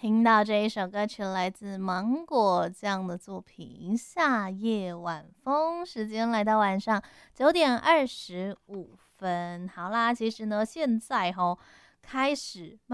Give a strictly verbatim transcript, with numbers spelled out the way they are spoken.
听到这一首歌曲来自芒果酱的作品《夏夜晚风》，时间来到晚上九点二十五分。好啦，其实呢，现在吼开始